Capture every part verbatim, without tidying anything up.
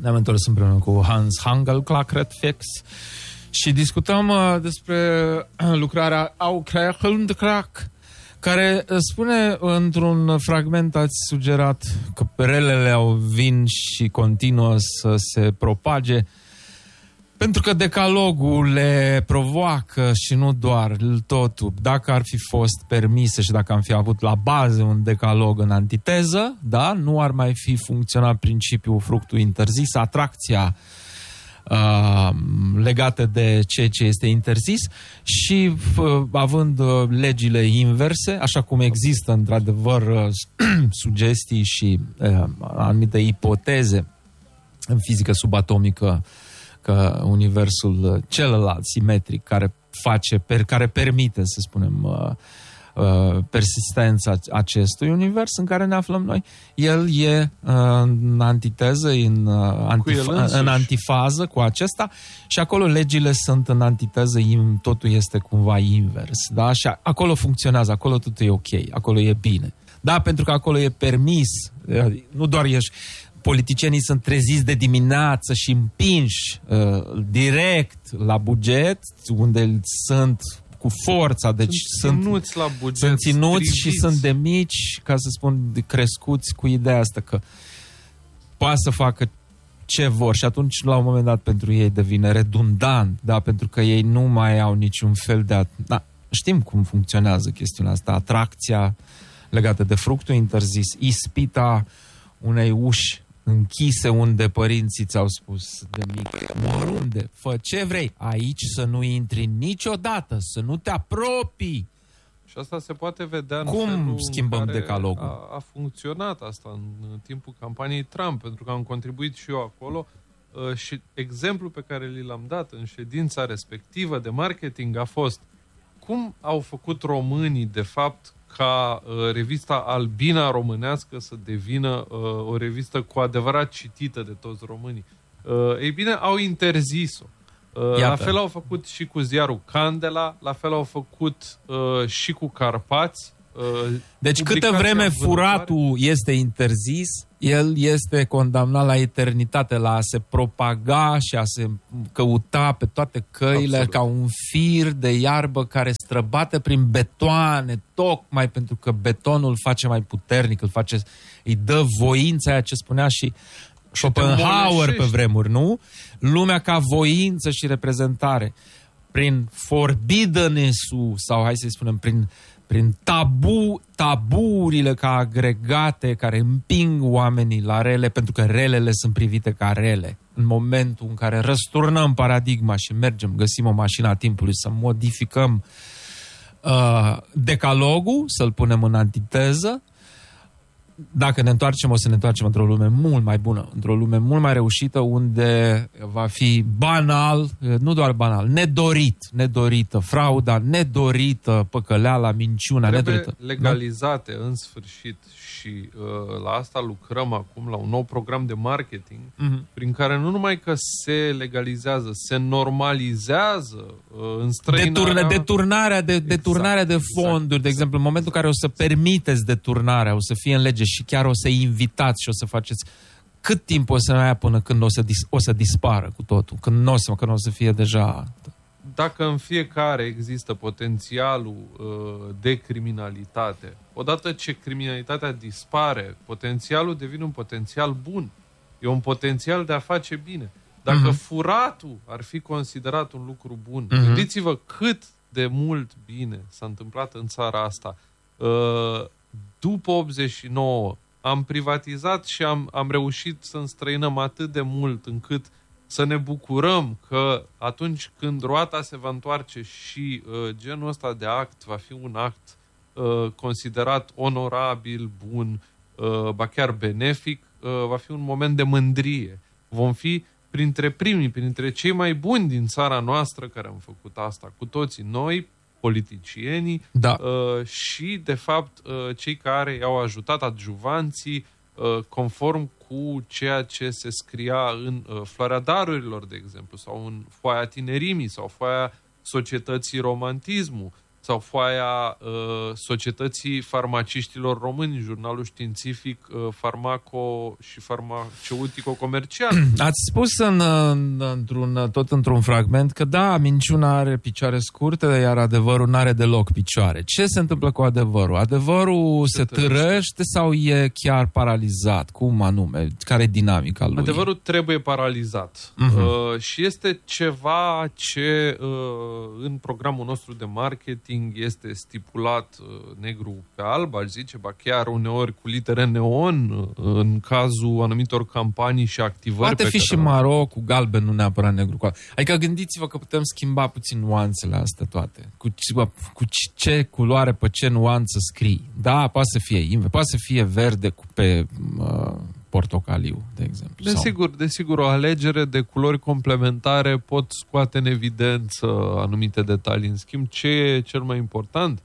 Ne-am întors împreună cu Hans Hagelklakretfix și discutăm uh, despre uh, lucrarea Aukrehundkrak, care uh, spune într-un fragment, ați sugerat că relele au vin și continuă să se propage pentru că decalogul le provoacă și nu doar totul. Dacă ar fi fost permise și dacă am fi avut la bază un decalog în antiteză, da, nu ar mai fi funcționat principiul fructul interzis, atracția uh, legată de ceea ce este interzis și uh, având uh, legile inverse, așa cum există într-adevăr uh, sugestii și uh, anumite ipoteze în fizică subatomică că universul celălalt simetric care face, per, care permite, să spunem, uh, uh, persistența acestui univers în care ne aflăm noi, el e uh, în antiteză, în, uh, antif- în antifază cu acesta și acolo legile sunt în antiteză, totul este cumva invers, da? Și acolo funcționează, acolo totul e ok, acolo e bine. Da, pentru că acolo e permis, nu doar ești politicienii sunt treziți de dimineață și împinși uh, direct la buget, unde sunt cu forța, deci sunt ținuți sunt, la buget, sunt ținuți striviți. Și sunt de mici, ca să spun, crescuți cu ideea asta că poate să facă ce vor și atunci la un moment dat pentru ei devine redundant, da, pentru că ei nu mai au niciun fel de... Da, știm cum funcționează chestiunea asta, atracția legată de fructul interzis, ispita unei uși închise unde părinții ți-au spus de mic, oriunde, fă ce vrei, aici să nu intri niciodată, să nu te apropii. Și asta se poate vedea în Cum felul schimbăm în care decalogul? A, a funcționat asta în timpul campaniei Trump, pentru că am contribuit și eu acolo uh, și exemplul pe care li l-am dat în ședința respectivă de marketing a fost cum au făcut românii, de fapt, ca uh, revista Albina românească să devină uh, o revistă cu adevărat citită de toți românii. Uh, ei bine, au interzis-o. Uh, la fel au făcut și cu ziarul Candela, la fel au făcut uh, și cu Carpați. Uh, deci câtă vreme furatul este interzis, el este condamnat la eternitate, la a se propaga și a se căuta pe toate căile. Absolut. Ca un fir de iarbă care străbate prin betoane, tocmai pentru că betonul îl face mai puternic, îl face, îi dă voința aia ce spunea și Schopenhauer pe vremuri, nu? Lumea ca voință și reprezentare. Prin forbidden-ul, sau hai să spunem, prin prin tabu, taburile ca agregate care împing oamenii la rele, pentru că relele sunt privite ca rele. În momentul în care răsturnăm paradigma și mergem, găsim o mașină a timpului, să modificăm uh, decalogul, să-l punem în antiteză, dacă ne întoarcem, o să ne întoarcem într-o lume mult mai bună, într-o lume mult mai reușită, unde va fi banal, nu doar banal, nedorit, nedorită, frauda, nedorită, păcăleala, minciuna, trebuie nedorită. legalizate în sfârșit și uh, la asta lucrăm acum, la un nou program de marketing, uh-huh. prin care nu numai că se legalizează, se normalizează uh, înstrăinarea... Deturne, deturnarea, de, exact, deturnarea de fonduri, exact, de exemplu, în momentul în care o să permiteți deturnarea, o să fie în lege și chiar o să invitați și o să faceți... Cât timp o să mai ia până când o să, dis, o să dispară cu totul? Când nu o să, când o să fie deja... Dacă în fiecare există potențialul uh, de criminalitate, odată ce criminalitatea dispare, potențialul devine un potențial bun. E un potențial de a face bine. Dacă uh-huh. furatul ar fi considerat un lucru bun, uh-huh. gândiți-vă cât de mult bine s-a întâmplat în țara asta. Uh, după optzeci și nouă am privatizat și am, am reușit să înstrăinăm atât de mult încât să ne bucurăm că atunci când roata se va întoarce și uh, genul ăsta de act va fi un act uh, considerat onorabil, bun, uh, ba chiar benefic, uh, va fi un moment de mândrie. Vom fi printre primii, printre cei mai buni din țara noastră care am făcut asta, cu toții noi, politicienii, da. uh, și, de fapt, uh, cei care i-au ajutat, adjuvanții, uh, conform cu ceea ce se scria în uh, Floarea Darurilor, de exemplu, sau în Foaia Tinerimii, sau Foaia Societății Romantismul. sau foaia uh, Societății Farmaciștilor Români, jurnalul științific uh, farmaco și farmaceutico-comercial. Ați spus în, în, într-un, tot într-un fragment că da, minciuna are picioare scurte, iar adevărul nu are deloc picioare. Ce se întâmplă cu adevărul? Adevărul se, se târăște sau e chiar paralizat? Cum anume? Care e dinamica lui? Adevărul trebuie paralizat. Uh-huh. Uh, și este ceva ce uh, în programul nostru de marketing este stipulat uh, negru pe alb, aș zice, ba chiar uneori cu litere neon uh, în cazul anumitor campanii și activări. Poate pe fi care și maro cu galben, nu neapărat negru cu alb. Adică gândiți-vă că putem schimba puțin nuanțele astea toate. Cu ce, cu ce culoare, pe ce nuanță scrii. Da, poate să fie invers, poate să fie verde cu pe uh, portocaliu, de exemplu. Desigur, sau... desigur, o alegere de culori complementare pot scoate în evidență anumite detalii. În schimb, ce e cel mai important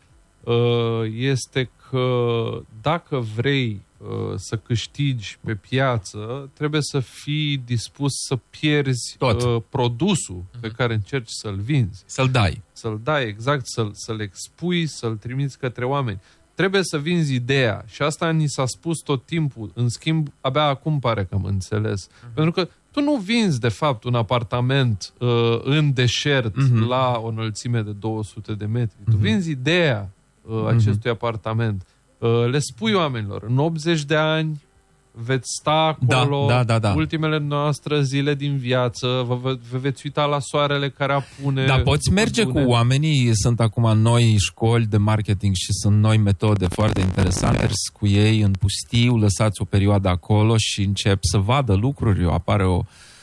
este că dacă vrei să câștigi pe piață, trebuie să fii dispus să pierzi Tot. produsul pe care încerci să-l vinzi. Să-l dai. Să-l dai, exact, să-l, să-l expui, să-l trimiți către oameni. Trebuie să vinzi ideea și asta ni s-a spus tot timpul. În schimb, abia acum pare că am înțeles. Uh-huh. Pentru că tu nu vinzi, de fapt, un apartament uh, în deșert uh-huh. la o înălțime de două sute de metri. Uh-huh. Tu vinzi ideea uh, acestui uh-huh. apartament. Uh, le spui oamenilor, în optzeci de ani veți sta acolo, da, da, da, da. ultimele noastre zile din viață, vă, vă, vă veți uita la soarele care apune. Da, poți merge cu oamenii, sunt acum noi școli de marketing și sunt noi metode foarte interesante, cu ei în pustiu, lăsați o perioadă acolo și încep să vadă lucruri. Apare o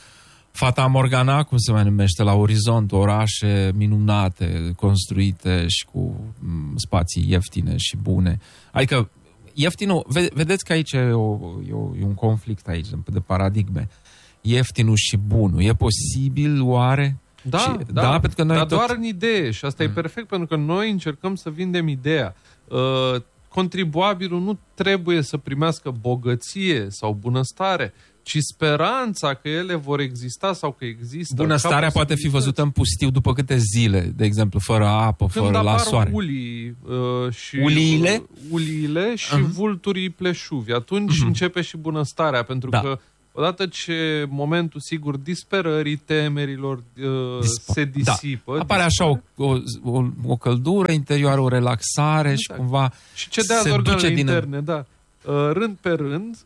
Fata Morgana, cum se mai numește, la orizont, orașe minunate, construite și cu spații ieftine și bune. Adică ieftinul, vedeți că aici e, o, e, o, e un conflict aici de paradigme. Ieftinul și bunul. E posibil oare? Da, și, da, da, pentru că noi dar tot... doar în idee și asta mm. e perfect pentru că noi încercăm să vindem ideea. Uh, contribuabilul nu trebuie să primească bogăție sau bunăstare, ci speranța că ele vor exista sau că există. Bunăstarea poate fi văzută în pustiu după câte zile, de exemplu, fără apă, Când fără la soare. Ulii, uh, și uliile? uliile și uh-huh. vulturii pleșuvi. Atunci uh-huh. începe și bunăstarea, pentru da. că odată ce momentul, sigur, disperării, temerilor uh, Dispa. se disipă. Da. Apare așa o, o, o, o căldură interioară, o relaxare exact. și cumva și cedează organele interne, din... da. Uh, rând pe rând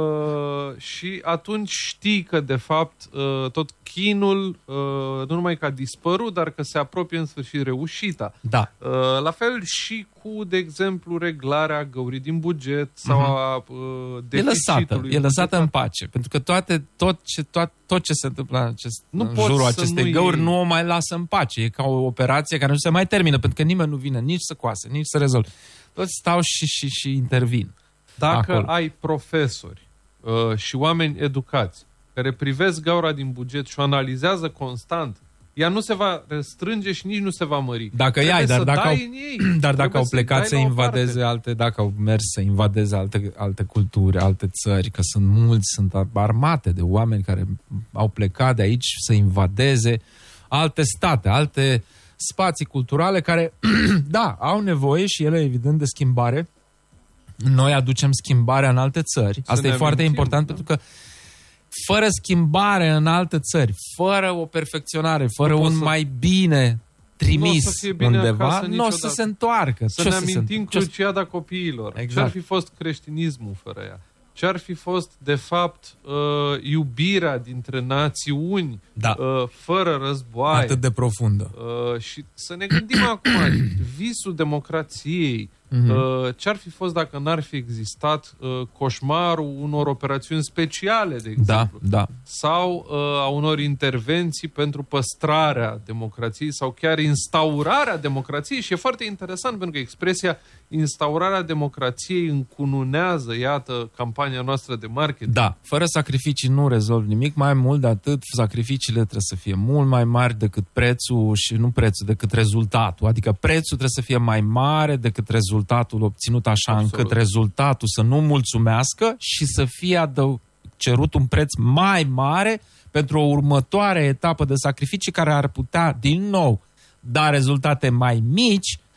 uh, și atunci știi că de fapt uh, tot chinul uh, nu numai că a dispărut, dar că se apropie în sfârșit reușita. Da. Uh, la fel și cu, de exemplu, reglarea găurii din buget sau uh-huh. a uh, deficitului. E lăsată, e lăsată în pace, pentru că toate, tot, ce, tot, tot ce se întâmplă în, acest, nu în jurul acestei găuri nu o mai lasă în pace. E ca o operație care nu se mai termină, pentru că nimeni nu vine nici să coase, nici să rezolve. Toți stau și, și, și intervin. Dacă acolo. ai profesori uh, și oameni educați care privesc gaura din buget și o analizează constant, ea nu se va restrânge și nici nu se va mări. Dacă e ai, dar dacă au, ei, dar dacă au plecat să, să invadeze alte, dacă au mers să invadeze alte, alte culturi, alte țări, că sunt mulți, sunt armate de oameni care au plecat de aici să invadeze alte state, alte spații culturale care, da, au nevoie și ele, evident, de schimbare. Noi aducem schimbarea în alte țări. Să Asta e foarte amintim, important, da. pentru că fără schimbare în alte țări, fără o perfecționare, fără un să... mai bine trimis bine undeva, nu o să se întoarcă. Să Ce ne amintim se... cruciada copiilor. Exact. Ce-ar fi fost creștinismul fără ea? Ce-ar fi fost, de fapt, uh, iubirea dintre națiuni, da. uh, fără războaie. Atât de profundă. Uh, și să ne gândim acum, visul democrației, mm-hmm. uh, ce-ar fi fost dacă n-ar fi existat uh, coșmarul unor operațiuni speciale, de exemplu. Da, da. Sau uh, a unor intervenții pentru păstrarea democrației sau chiar instaurarea democrației. Și e foarte interesant pentru că expresia instaurarea democrației încununează, iată, campania noastră de marketing. Da, fără sacrificii nu rezolvi nimic, mai mult de atât, sacrificiile trebuie să fie mult mai mari decât prețul și nu prețul, decât rezultatul. Adică prețul trebuie să fie mai mare decât rezultatul obținut, așa Absolut. încât rezultatul să nu mulțumească și să fie adău- cerut un preț mai mare pentru o următoare etapă de sacrificii care ar putea, din nou, da rezultate mai mici,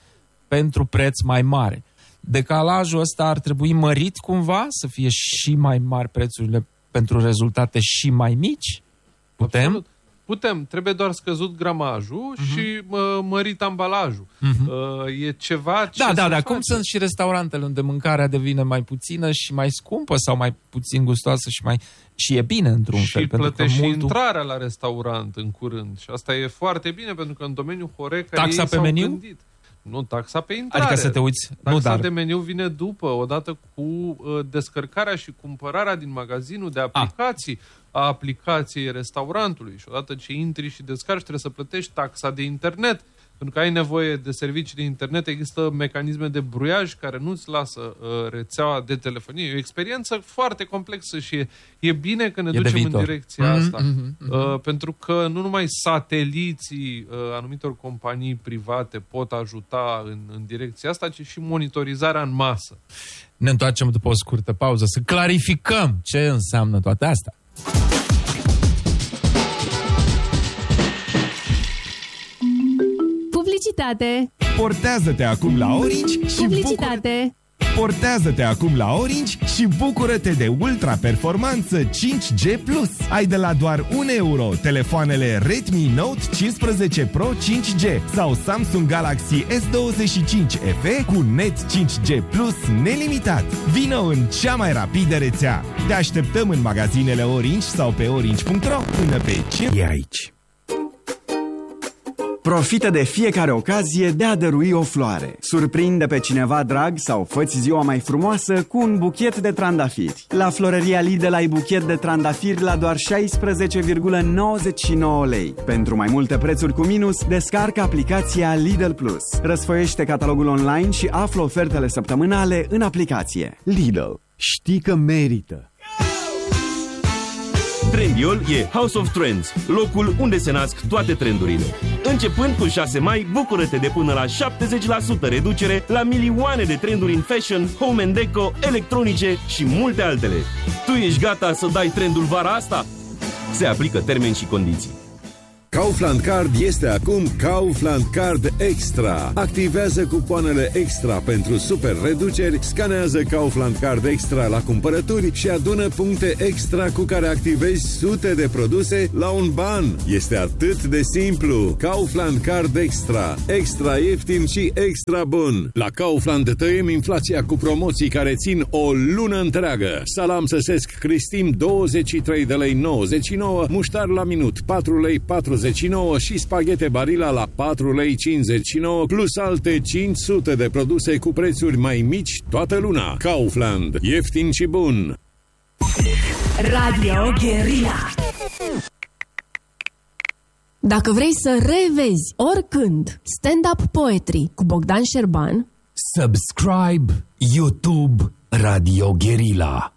pentru preț mai mare. Decalajul ăsta ar trebui mărit cumva, să fie și mai mari prețurile pentru rezultate și mai mici? Putem? Absolut. Putem, trebuie doar scăzut gramajul uh-huh. și mă, mărit ambalajul. Uh-huh. Uh, e ceva ce Da, da, da. face. Cum sunt și restaurantele unde mâncarea devine mai puțină și mai scumpă sau mai puțin gustoasă și mai și e bine într-un și fel. Și pentru că plătești multul... intrarea la restaurant în curând. Și asta e foarte bine, pentru că în domeniul Horeca taxa ei pe s-au meniu? gândit. Nu, taxa pe intrare. Adică să te uiți... Taxa nu, dar... de meniu vine după, odată cu uh, descărcarea și cumpărarea din magazinul de aplicații a, a aplicației restaurantului. Și odată ce intri și descarci, trebuie să plătești taxa de internet. Pentru că ai nevoie de servicii de internet, există mecanisme de bruiaj care nu-ți lasă uh, rețeaua de telefonie. E o experiență foarte complexă și e, e bine că ne e ducem de în direcția mm-hmm, asta. Mm-hmm. Uh, pentru că nu numai sateliții uh, anumitor companii private pot ajuta în, în direcția asta, ci și monitorizarea în masă. Ne întoarcem după o scurtă pauză să clarificăm ce înseamnă toate astea. Publicitate. Portează-te acum la Orange și Publicitate. Bucură... Portează-te acum la Orange și bucură-te de ultra-performanță cinci G plus. Ai de la doar un euro telefoanele Redmi Note cincisprezece Pro cinci G sau Samsung Galaxy S douăzeci și cinci F E cu net cinci G plus nelimitat. Vino în cea mai rapidă rețea. Te așteptăm în magazinele Orange sau pe orange punct ro până pe cinci. E aici. Profită de fiecare ocazie de a dărui o floare. Surprinde pe cineva drag sau fă-ți ziua mai frumoasă cu un buchet de trandafiri. La Florăria Lidl ai buchet de trandafiri la doar șaisprezece virgulă nouăzeci și nouă lei. Pentru mai multe prețuri cu minus, descarcă aplicația Lidl Plus. Răsfoiește catalogul online și află ofertele săptămânale în aplicație. Lidl. Știi că merită. Trendyol e House of Trends, locul unde se nasc toate trendurile. Începând cu șase mai, bucură-te de până la șaptezeci la sută reducere la milioane de trenduri în fashion, home and deco, electronice și multe altele. Tu ești gata să dai trendul vara asta? Se aplică termeni și condiții. Kaufland Card este acum Kaufland Card Extra. Activează cupoanele extra pentru super reduceri, scanează Kaufland Card Extra la cumpărături și adună puncte extra cu care activezi sute de produse la un ban. Este atât de simplu. Kaufland Card Extra. Extra ieftin și extra bun. La Kaufland tăiem inflația cu promoții care țin o lună întreagă. Salam săsesc Cristim douăzeci și trei de lei nouăzeci și nouă, muștar la minut patru lei patruzeci și nouă și spaghete Barilla la patru lei cincizeci și nouă, plus alte cinci sute de produse cu prețuri mai mici toată luna. Kaufland. Ieftin și bun. Radio Guerilla. Dacă vrei să revezi oricând stand-up poetry cu Bogdan Șerban, Subscribe YouTube Radio Guerilla.